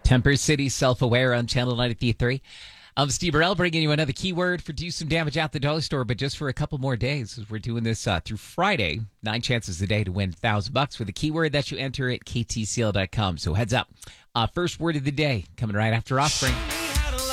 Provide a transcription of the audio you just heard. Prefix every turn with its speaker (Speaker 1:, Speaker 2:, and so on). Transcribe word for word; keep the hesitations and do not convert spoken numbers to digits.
Speaker 1: Temper City Self-Aware on Channel ninety-three. I'm Steve Burrell bringing you another keyword for Do Some Damage at the Dollar Store, but just for a couple more days. We're doing this uh, through Friday. Nine chances a day to win one thousand bucks with a keyword that you enter at k t c l dot com. So heads up. Uh, first word of the day coming right after Offspring.